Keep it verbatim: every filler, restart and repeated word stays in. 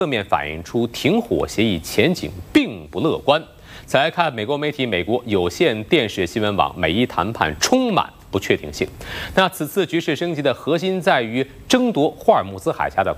侧面反映出停火协议前景并不乐观。再来看美国媒体美国有线电视新闻网，美伊谈判充满不确定性。那此次局势升级的核心在于争夺霍尔木兹海峡的